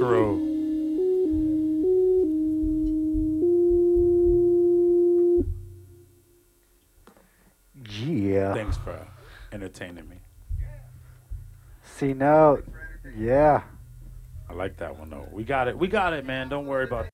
crew. Yeah. Thanks for entertaining me. C note. Yeah. I like that one though. We got it. We got it, man. Don't worry about